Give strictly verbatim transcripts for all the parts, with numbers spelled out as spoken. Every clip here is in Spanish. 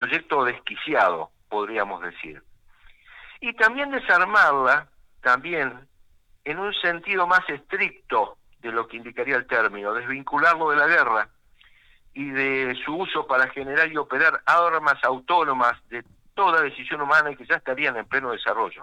proyecto desquiciado, podríamos decir. Y también desarmarla, también, en un sentido más estricto de lo que indicaría el término, desvincularlo de la guerra y de su uso para generar y operar armas autónomas de toda decisión humana y que ya estarían en pleno desarrollo.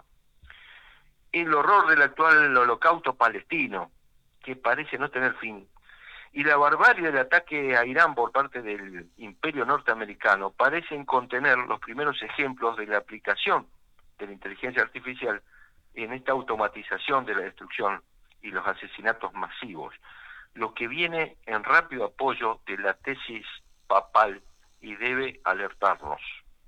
El horror del actual holocausto palestino, que parece no tener fin, y la barbarie del ataque a Irán por parte del imperio norteamericano parecen contener los primeros ejemplos de la aplicación de la inteligencia artificial en esta automatización de la destrucción y los asesinatos masivos, lo que viene en rápido apoyo de la tesis papal y debe alertarnos.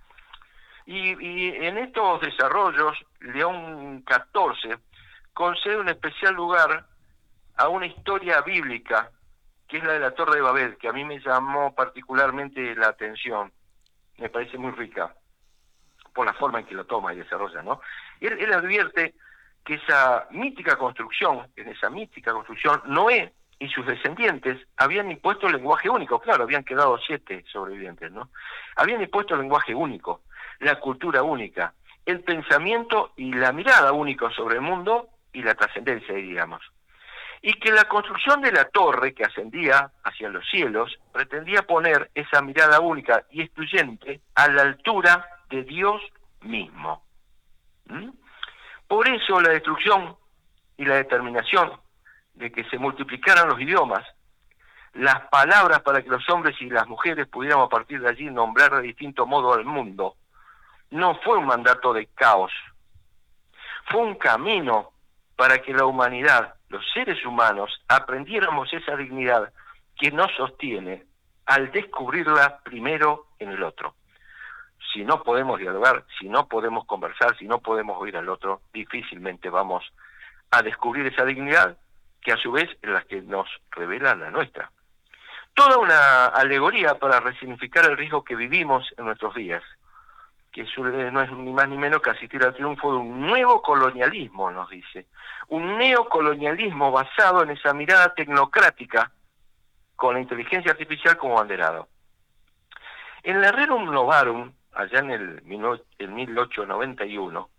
Y, y en estos desarrollos, León catorce concede un especial lugar a una historia bíblica, que es la de la Torre de Babel, que a mí me llamó particularmente la atención, me parece muy rica, por la forma en que lo toma y desarrolla, ¿no? Él, él advierte que esa mítica construcción, en esa mítica construcción, Noé y sus descendientes habían impuesto el lenguaje único, claro, habían quedado siete sobrevivientes, ¿no? Habían impuesto el lenguaje único, la cultura única, el pensamiento y la mirada única sobre el mundo y la trascendencia, diríamos. Y que la construcción de la torre que ascendía hacia los cielos pretendía poner esa mirada única y excluyente a la altura de Dios mismo. ¿Mm? Por eso la destrucción y la determinación de que se multiplicaran los idiomas, las palabras para que los hombres y las mujeres pudiéramos a partir de allí nombrar de distinto modo al mundo, no fue un mandato de caos, fue un camino para que la humanidad, los seres humanos, aprendiéramos esa dignidad que nos sostiene al descubrirla primero en el otro. Si no podemos dialogar, si no podemos conversar, si no podemos oír al otro, difícilmente vamos a descubrir esa dignidad que a su vez es la que nos revela la nuestra. Toda una alegoría para resignificar el riesgo que vivimos en nuestros días, que no es ni más ni menos que asistir al triunfo de un nuevo colonialismo, nos dice. Un neocolonialismo basado en esa mirada tecnocrática con la inteligencia artificial como banderado. En la Rerum Novarum, allá en el mil ochocientos noventa y uno,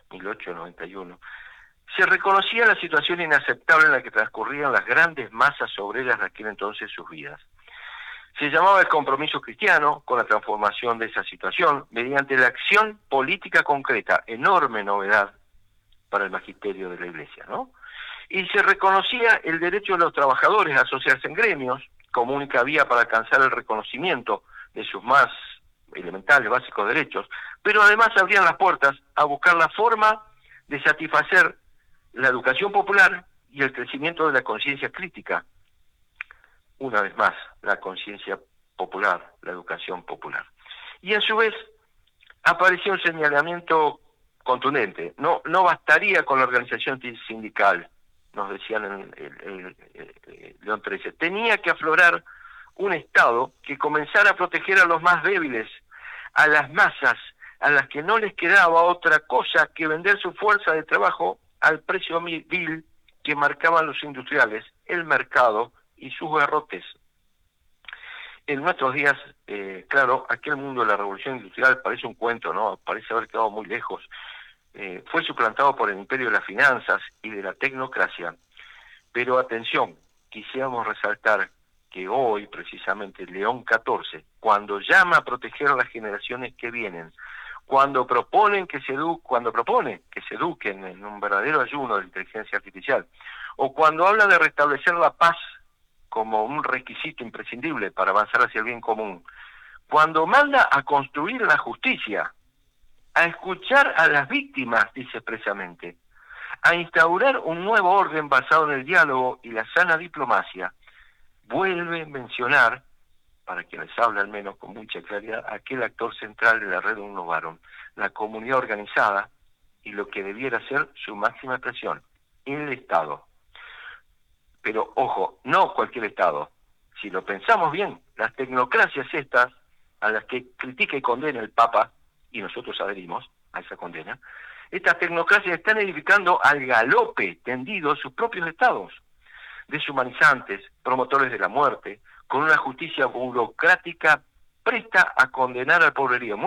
se reconocía la situación inaceptable en la que transcurrían las grandes masas obreras de aquel entonces sus vidas. Se llamaba el compromiso cristiano con la transformación de esa situación mediante la acción política concreta, enorme novedad para el magisterio de la Iglesia, ¿no? Y se reconocía el derecho de los trabajadores a asociarse en gremios como única vía para alcanzar el reconocimiento de sus más elementales, básicos derechos, pero además abrían las puertas a buscar la forma de satisfacer la educación popular y el crecimiento de la conciencia crítica. Una vez más, la conciencia popular, la educación popular. Y a su vez, apareció un señalamiento contundente. No, no bastaría con la organización sindical, nos decían en el, el, el, el León trece. Tenía que aflorar un Estado que comenzara a proteger a los más débiles, a las masas, a las que no les quedaba otra cosa que vender su fuerza de trabajo al precio vil que marcaban los industriales, el mercado y sus garrotes. En nuestros días, eh, claro, aquel mundo de la revolución industrial parece un cuento, ¿no? Parece haber quedado muy lejos. Eh, fue suplantado por el imperio de las finanzas y de la tecnocracia. Pero atención, quisiéramos resaltar que hoy, precisamente, León catorce, cuando llama a proteger a las generaciones que vienen, cuando proponen que se edu cuando propone que se eduquen en un verdadero ayuno de la inteligencia artificial, o cuando habla de restablecer la paz como un requisito imprescindible para avanzar hacia el bien común, cuando manda a construir la justicia, a escuchar a las víctimas, dice expresamente, a instaurar un nuevo orden basado en el diálogo y la sana diplomacia, vuelve a mencionar, para que les hable al menos con mucha claridad, aquel actor central de la Rerum Novarum, la comunidad organizada y lo que debiera ser su máxima expresión, el Estado. Pero ojo, no cualquier Estado. Si lo pensamos bien, las tecnocracias estas, a las que critica y condena el Papa, y nosotros adherimos a esa condena, estas tecnocracias están edificando al galope tendido sus propios Estados, deshumanizantes, promotores de la muerte, con una justicia burocrática presta a condenar al pobrerío.